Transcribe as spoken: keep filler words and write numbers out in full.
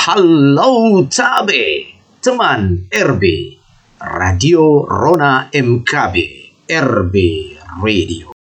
Halo Tabe, teman R B, Radio Rona M K B, R B Radio.